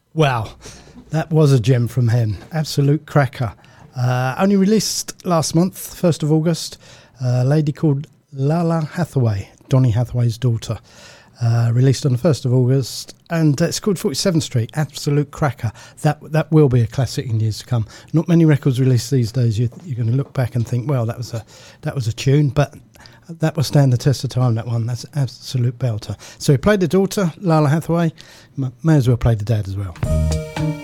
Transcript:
Wow, that was a gem from him. Absolute cracker. Only released last month, 1st of August. A lady called Lalah Hathaway, Donny Hathaway's daughter. Released on the 1st of August, and it's called 47th Street. Absolute cracker. That will be a classic in years to come. Not many records released these days. You're going to look back and think, well, that was a tune, but that will stand the test of time, that one. That's an absolute belter. So he played the daughter, Lalah Hathaway. May as well play the dad as well.